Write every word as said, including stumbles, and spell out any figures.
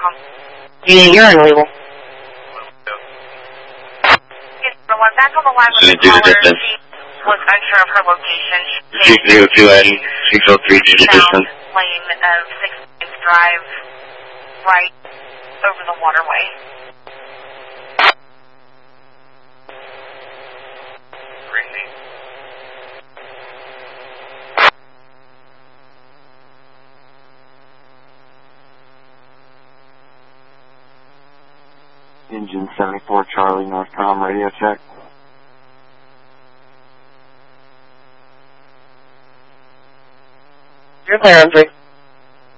Yeah, you're unbelievable. Back on the line with the caller, she was unsure of her location. six zero two and six oh three to the distance. Lane of six Drive, right over the waterway. Crazy. Engine seventy-four Charlie, Northcom, radio check. You're clear on three.